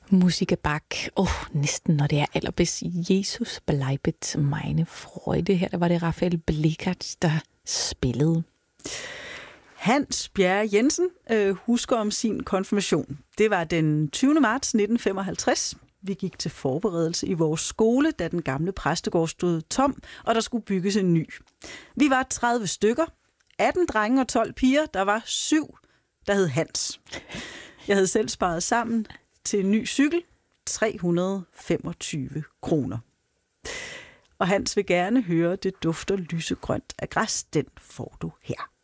Musik Bach. Næsten når det er allerbedst. Jesus bleibet meine Freude. Her der var det Rafael Blickert, der spillede. Hans Bjerre Jensen husker om sin konfirmation. Det var den 20. marts 1955. Vi gik til forberedelse i vores skole, da den gamle præstegård stod tom, og der skulle bygges en ny. Vi var 30 stykker, 18 drenge og 12 piger. Der var 7, der hed Hans. Jeg havde selv sparet sammen til en ny cykel, 325 kroner. Og Hans vil gerne høre, det dufter lysegrønt af græs. Den får du her.